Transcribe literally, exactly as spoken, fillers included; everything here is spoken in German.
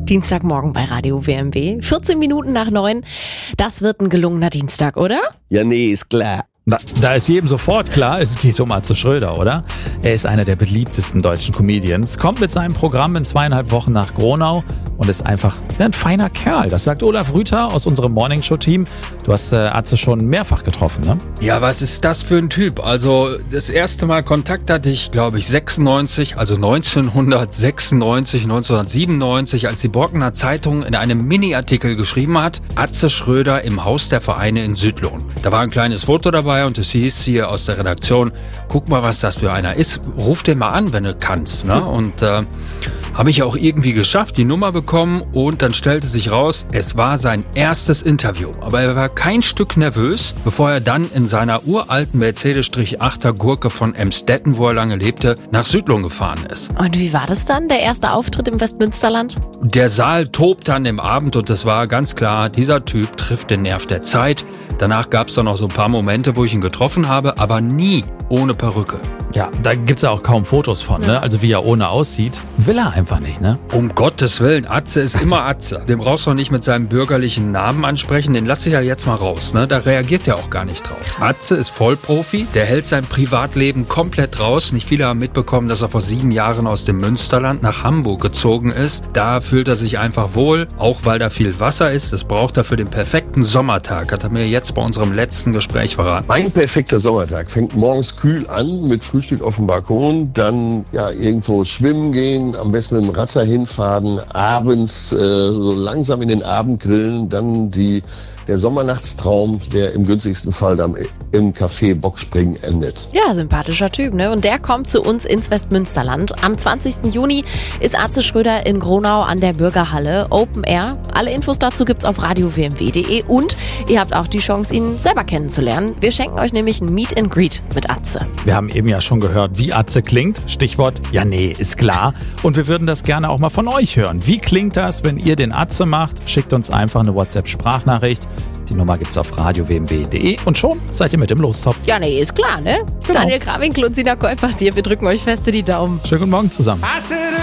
Dienstagmorgen bei Radio W M W. vierzehn Minuten nach neun. Das wird ein gelungener Dienstag, oder? Ja, nee, ist klar. Da, da ist jedem sofort klar, es geht um Atze Schröder, oder? Er ist einer der beliebtesten deutschen Comedians, kommt mit seinem Programm in zweieinhalb Wochen nach Gronau und ist einfach ein feiner Kerl. Das sagt Olaf Rüther aus unserem Morningshow-Team. Du hast äh, Atze schon mehrfach getroffen, ne? Ja, was ist das für ein Typ? Also das erste Mal Kontakt hatte ich, glaube ich, sechsundneunzig, also neunzehnhundertsechsundneunzig, neunzehnhundertsiebenundneunzig, als die Borkener Zeitung in einem Mini-Artikel geschrieben hat, Atze Schröder im Haus der Vereine in Südlohn. Da war ein kleines Foto dabei und es hieß hier aus der Redaktion, guck mal, was das für einer ist, ruf den mal an, wenn du kannst. Ne? Und äh, habe ich auch irgendwie geschafft, die Nummer bekommen und dann stellte sich raus, es war sein erstes Interview. Aber er war kein Stück nervös, bevor er dann in seiner uralten Mercedes-achter Gurke von Emstetten, wo er lange lebte, nach Südlohn gefahren ist. Und wie war das dann, der erste Auftritt im Westmünsterland? Der Saal tobte an dem Abend und es war ganz klar, dieser Typ trifft den Nerv der Zeit. Danach gab es dann noch so ein paar Momente, wo ich ihn getroffen habe, aber nie ohne Perücke. Ja, da gibt's ja auch kaum Fotos von, ne? Also wie er ohne aussieht, will er einfach nicht, ne? Um Gottes Willen, Atze ist immer Atze. Den brauchst du noch nicht mit seinem bürgerlichen Namen ansprechen, den lasse ich ja jetzt mal raus, ne? Da reagiert er auch gar nicht drauf. Atze ist Vollprofi, der hält sein Privatleben komplett raus. Nicht viele haben mitbekommen, dass er vor sieben Jahren aus dem Münsterland nach Hamburg gezogen ist. Da fühlt er sich einfach wohl, auch weil da viel Wasser ist. Das braucht er für den perfekten Sommertag, hat er mir jetzt bei unserem letzten Gespräch verraten. Mein perfekter Sommertag fängt morgens kühl an mit Frühstück auf dem Balkon, dann ja irgendwo schwimmen gehen, am besten mit dem Rad dahin fahren, abends äh, so langsam in den Abend grillen, dann die der Sommernachtstraum, der im günstigsten Fall dann im Café Boxspringen endet. Ja, sympathischer Typ, ne? Und der kommt zu uns ins Westmünsterland. Am zwanzigsten Juni ist Atze Schröder in Gronau an der Bürgerhalle Open Air. Alle Infos dazu gibt's auf radio w m w punkt d e und ihr habt auch die Chance, ihn selber kennenzulernen. Wir schenken euch nämlich ein Meet and Greet mit Atze. Wir haben eben ja schon gehört, wie Atze klingt. Stichwort, ja nee, ist klar. Und wir würden das gerne auch mal von euch hören. Wie klingt das, wenn ihr den Atze macht? Schickt uns einfach eine WhatsApp-Sprachnachricht. Die Nummer gibt's auf radio w m w punkt d e und schon seid ihr mit im Lostopf. Ja, nee, ist klar, ne? Genau. Daniel Krawinkel und Sina Kolpers hier. Wir drücken euch feste die Daumen. Schönen guten Morgen zusammen.